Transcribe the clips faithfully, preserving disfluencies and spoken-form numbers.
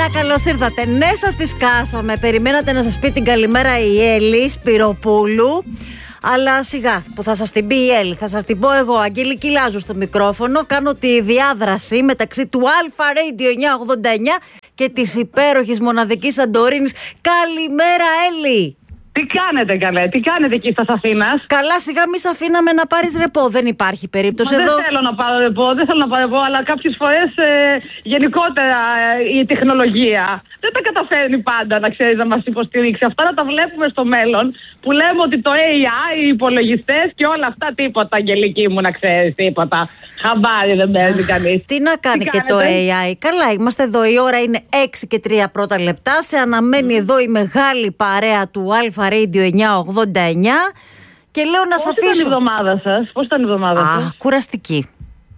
Καλημέρα, καλώς ήρθατε. Ναι, σας τη σκάσαμε. Περιμένατε να σας πει την καλημέρα η Έλλη Σπυροπούλου. Αλλά σιγά που θα σας την πει η Έλλη, θα σας την πω εγώ, Αγγελική Λάζου στο μικρόφωνο. Κάνω τη διάδραση μεταξύ του Αλφα Radio εννιακόσια ογδόντα εννιά και της υπέροχης μοναδικής Σαντορίνης. Καλημέρα, Έλλη! Τι κάνετε, καλέ, τι κάνετε εκεί στα Αθήνας? Καλά, σιγά μη σ' αφήναμε να πάρεις ρεπό. Δεν υπάρχει περίπτωση. Μα εδώ. Δεν θέλω να πάρω ρεπό, δεν θέλω να πάρω ρεπό, αλλά κάποιες φορές ε, γενικότερα ε, η τεχνολογία δεν τα καταφέρνει πάντα, να ξέρεις, να μας υποστηρίξει. Αυτά να τα βλέπουμε στο μέλλον, που λέμε ότι το έι άι, οι υπολογιστές και όλα αυτά τίποτα, Αγγελική μου, να ξέρεις, τίποτα. Χαμπάρι δεν παίρνει κανείς. Τι να κάνει τι και κάνετε? Το έι άι. Καλά, είμαστε εδώ. Η ώρα είναι έξι και τρία πρώτα λεπτά. Σε αναμένει mm. εδώ η μεγάλη παρέα του Αλφα Radio εννιακόσια ογδόντα εννιά και λέω να σας αφήσω. Πώς ήταν η εβδομάδα σας? Πώς ήταν η εβδομάδα Α, σας? κουραστική.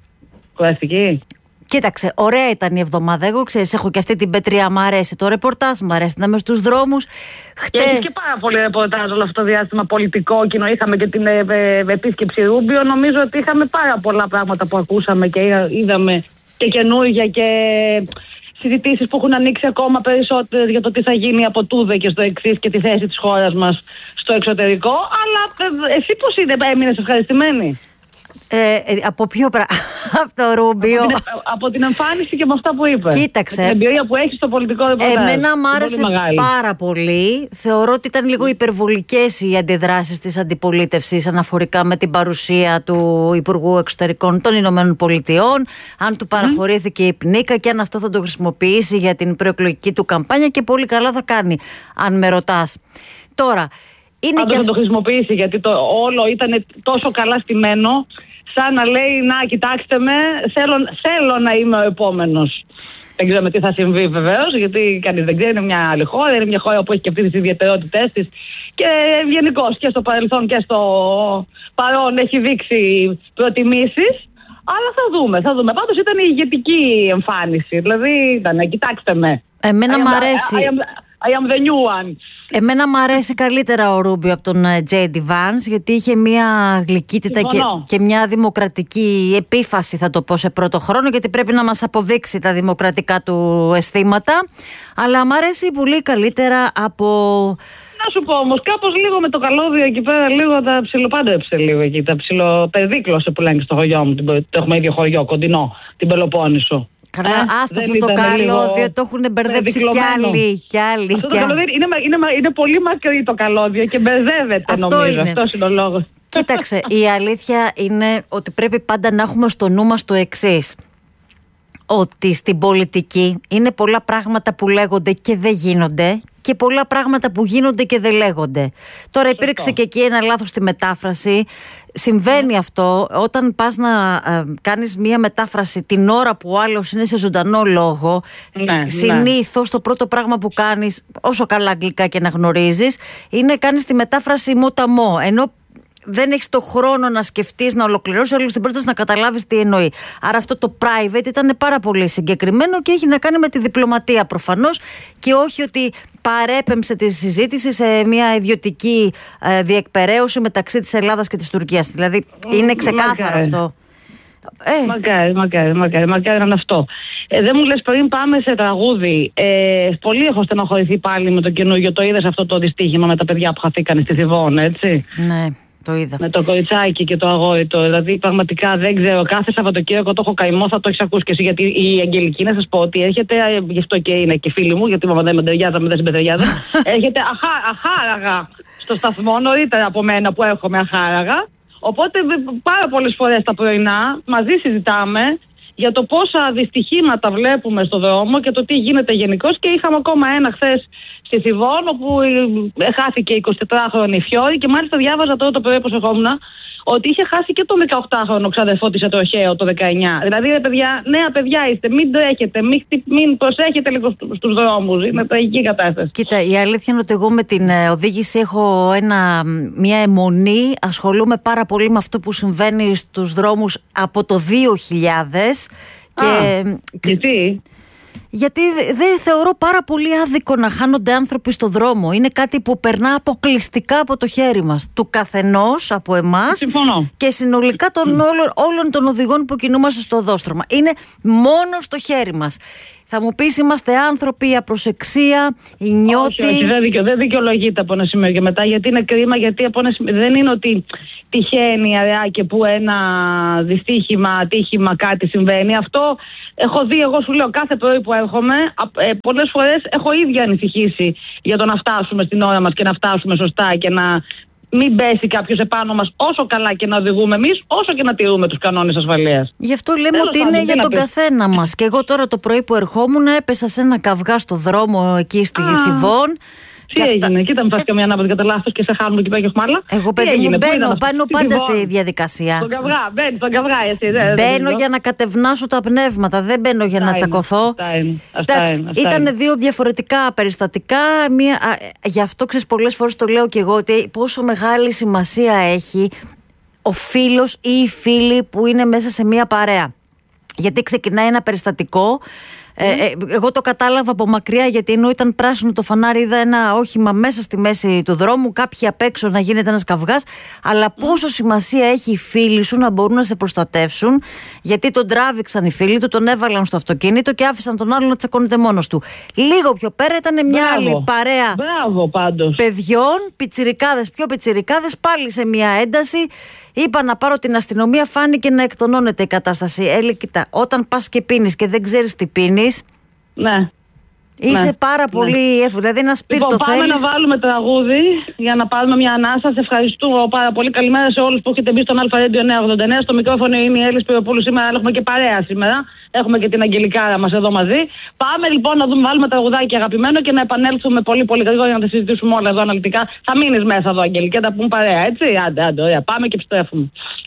Κουραστική. Κοίταξε, ωραία ήταν η εβδομάδα. Εγώ ξέρεις, έχω και αυτή την πετριά. Μ' αρέσει το ρεπορτάζ, μ' αρέσει να είμαι στους δρόμους. Χτες... Και έχει και πάρα πολύ ρεπορτάζ όλο αυτό το διάστημα πολιτικό κοινό. Είχαμε και την ε, ε, επίσκεψη Ρούμπιο. Νομίζω ότι είχαμε πάρα πολλά πράγματα που ακούσαμε και είδαμε και καινούργια και συζητήσεις που έχουν ανοίξει ακόμα περισσότερες για το τι θα γίνει από τούδε και στο εξής και τη θέση της χώρας μας στο εξωτερικό. Αλλά ε, εσύ πώς είναι, έμεινες ευχαριστημένη? Ε, ε, από ποιο πράγμα? Από το Ρούμπιο. Από την, από την εμφάνιση και με αυτά που είπε. Κοίταξε. Με την εμπειρία που έχει στο πολιτικό ρεπορτάζ. Εμένα μ' άρεσε πάρα πολύ. Θεωρώ ότι ήταν λίγο υπερβολικές οι αντιδράσεις της αντιπολίτευσης αναφορικά με την παρουσία του Υπουργού Εξωτερικών των Ηνωμένων Πολιτειών. Αν του παραχωρήθηκε mm. η πνίκα και αν αυτό θα το χρησιμοποιήσει για την προεκλογική του καμπάνια, και πολύ καλά θα κάνει, αν με ρωτάς. Τώρα. Είναι Πάντως και θα αυ... το χρησιμοποιήσει, γιατί το όλο ήταν τόσο καλά στημένο, σαν να λέει, να κοιτάξτε με, θέλω, θέλω να είμαι ο επόμενος. Δεν ξέρουμε τι θα συμβεί βεβαίως, γιατί κανείς δεν ξέρει, είναι μια άλλη χώρα, είναι μια χώρα που έχει και αυτές τις ιδιαιτερότητές της και γενικώς και στο παρελθόν και στο παρόν έχει δείξει προτιμήσεις. Αλλά θα δούμε, θα δούμε. Πάντως ήταν η ηγετική εμφάνιση, δηλαδή ήταν, κοιτάξτε με. Εμένα μ' αρέσει. I am, I am the new one. Εμένα μου αρέσει καλύτερα ο Ρούμπιο από τον τζέι ντι Vance, γιατί είχε μια γλυκύτητα και, και μια δημοκρατική επίφαση, θα το πω, σε πρώτο χρόνο, γιατί πρέπει να μας αποδείξει τα δημοκρατικά του αισθήματα. Αλλά μου αρέσει πολύ καλύτερα από... Να σου πω όμως, κάπως λίγο με το καλώδιο εκεί πέρα, λίγο τα ψιλοπάντρεψε λίγο εκεί, τα ψιλοπεδίκλωσε που λένε στο χωριό μου, το έχουμε ίδιο χωριό, κοντινό, την Πελοπόννησο. Καλά, ε, άστο αυτό το καλώδιο, λίγο... το έχουν μπερδέψει κι άλλοι, κι άλλοι. Αυτό κι το άλλοι. καλώδιο είναι, είναι, είναι πολύ μακρύ το καλώδιο και μπερδεύεται, αυτό νομίζω. Είναι. Αυτός είναι ο λόγος. Κοίταξε, η αλήθεια είναι ότι πρέπει πάντα να έχουμε στο νου μας το εξής. Ότι στην πολιτική είναι πολλά πράγματα που λέγονται και δεν γίνονται και πολλά πράγματα που γίνονται και δεν λέγονται. Τώρα υπήρξε και εκεί ένα λάθος στη μετάφραση. Συμβαίνει mm. αυτό όταν πας να ε, κάνεις μία μετάφραση την ώρα που ο άλλος είναι σε ζωντανό λόγο. Ναι, συνήθως ναι. το πρώτο πράγμα που κάνεις, όσο καλά αγγλικά και να γνωρίζεις, είναι κάνεις τη μετάφραση μοταμό, ενώ δεν έχεις το χρόνο να σκεφτείς, να ολοκληρώσεις, όλους την πρόταση να καταλάβεις τι εννοεί. Άρα αυτό το private ήταν πάρα πολύ συγκεκριμένο και έχει να κάνει με τη διπλωματία προφανώς, και όχι ότι παρέπεμψε τη συζήτηση σε μια ιδιωτική ε, διεκπεραίωση μεταξύ της Ελλάδας και της Τουρκίας. Δηλαδή είναι ξεκάθαρο μακάρι. Αυτό. Ε. Μακάρι, μακάρι, μακάρι, μακάρι είναι αυτό. Ε, δεν μου λες πριν πάμε σε τραγούδι. Ε, πολύ έχω στενοχωρηθεί πάλι με το καινούργιο. Το είδες αυτό το δυστύχημα με τα παιδιά που χαθήκανε στη Θηβών, έτσι? Ναι. Το είδα. Με το κοριτσάκι και το αγόρι το. Δηλαδή, πραγματικά δεν ξέρω. Κάθε Σαββατοκύριακο το έχω καημό, θα το έχει ακούσει και εσύ. Γιατί η Αγγελική, να σα πω ότι έρχεται, γι' αυτό και είναι και φίλη μου, γιατί μου δεν με ταιριάζα, με δεν συμπεριάζα. Έρχεται αχά, αχάραγα στο σταθμό, νωρίτερα από μένα που έρχομαι αχάραγα. Οπότε πάρα πολλές φορές τα πρωινά μαζί συζητάμε για το πόσα δυστυχήματα βλέπουμε στο δρόμο και το τι γίνεται γενικώς. Και είχαμε ακόμα ένα χθες στη Θηβών, όπου χάθηκε η εικοσιτετράχρονη Φιόρη, και μάλιστα διάβαζα τώρα το πρωί που ερχόμουν ότι είχε χάσει και τον δεκαοκτάχρονο ξαδερφό της σε τροχαίο το δεκαεννιά. Δηλαδή, ρε παιδιά, νέα παιδιά είστε, μην τρέχετε, μην, μην προσέχετε λίγο στους δρόμους. Είναι τραγική κατάσταση. Κοίτα, η αλήθεια είναι ότι εγώ με την οδήγηση έχω ένα, μια αιμονή. Ασχολούμαι πάρα πολύ με αυτό που συμβαίνει στους δρόμους από το δύο χιλιάδες. Και... Α, γιατί? Γιατί δεν θεωρώ πάρα πολύ άδικο να χάνονται άνθρωποι στο δρόμο. Είναι κάτι που περνά αποκλειστικά από το χέρι μας. Του καθενός από εμάς. Συμφωνώ. Και συνολικά των όλων, όλων των οδηγών που κινούμαστε στο οδόστρωμα. Είναι μόνο στο χέρι μας. Θα μου πεις, είμαστε άνθρωποι, η απροσεξία, η νιώτη. Όχι, όχι, δεν, δικαι, δεν δικαιολογείται από ένα σημείο και μετά, γιατί είναι κρίμα, γιατί από ένα σημείο, δεν είναι ότι τυχαίνει αραιά και που ένα δυστύχημα, ατύχημα, κάτι συμβαίνει. Αυτό έχω δει, εγώ σου λέω, κάθε πρωί που έρχομαι, ε, πολλές φορές έχω ίδια ανησυχήσει για το να φτάσουμε στην ώρα μας και να φτάσουμε σωστά και να μην πέσει κάποιος επάνω μας, όσο καλά και να οδηγούμε εμείς, όσο και να τηρούμε τους κανόνες ασφαλείας. Γι' αυτό λέμε Τέλος ότι είναι για τον καθένα μας. Και εγώ τώρα το πρωί που ερχόμουν έπεσα σε ένα καυγά στο δρόμο εκεί στη Θηβών. Τι αυτά... έγινε, κοίτα μου φας καμία ανάποδη κατά λάθος και σε χάνουμε εκεί πέρα και έχουμε άλλα. Εγώ παιδί μου μπαίνω, μπαίνω πάντα στη διαδικασία. Στον καυγά, μπαίνεις στον καυγά εσύ. Δε, μπαίνω για να κατευνάσω τα πνεύματα, δεν μπαίνω για να τσακωθώ. Ήταν δύο διαφορετικά περιστατικά. Μία, α, γι' αυτό ξέρεις, πολλές φορές το λέω και εγώ, ότι πόσο μεγάλη σημασία έχει ο φίλος ή η φίλη που είναι μέσα σε μία παρέα. Γιατί ξεκινάει ένα περιστατικό. Ε, ε, εγώ το κατάλαβα από μακριά, γιατί ενώ ήταν πράσινο το φανάρι, είδα ένα όχημα μέσα στη μέση του δρόμου, κάποιοι απ' έξω να γίνεται ένας καυγάς. Αλλά πόσο σημασία έχει οι φίλοι σου να μπορούν να σε προστατεύσουν, γιατί τον τράβηξαν οι φίλοι του, τον έβαλαν στο αυτοκίνητο και άφησαν τον άλλο να τσακώνεται μόνος του. Λίγο πιο πέρα ήταν μια Μπράβο. άλλη παρέα Μπράβο, πάντως. παιδιών, πιτσιρικάδες, πιο πιτσιρικάδες, πάλι σε μια ένταση. Είπα να πάρω την αστυνομία, φάνηκε να εκτονώνεται η κατάσταση. Έλεγε, κοίτα, όταν πας και πίνεις και δεν ξέρεις τι πίνεις, ναι. είσαι ναι. πάρα ναι. πολύ εύκολο. Δηλαδή ένα σπίρτο λοιπόν, πάμε θέλεις. να βάλουμε τραγούδι για να πάρουμε μια ανάσα. Σε ευχαριστούμε πάρα πολύ. Καλημέρα σε όλους που έχετε μπει στον Αλφα Radio εννιακόσια ογδόντα εννέα. Στο μικρόφωνο είναι η Έλλη Σπυροπούλου σήμερα, αλλά έχουμε και παρέα σήμερα. Έχουμε και την Αγγελικάρα μας εδώ μαζί. Πάμε λοιπόν να δούμε, βάλουμε τραγουδάκι αγαπημένο και να επανέλθουμε πολύ πολύ γρήγορα για να τα συζητήσουμε όλα εδώ αναλυτικά. Θα μείνεις μέσα εδώ, Αγγελική, θα τα πούμε παρέα, έτσι. Άντε, άντε, ωραία. Πάμε και επιστρέφουμε.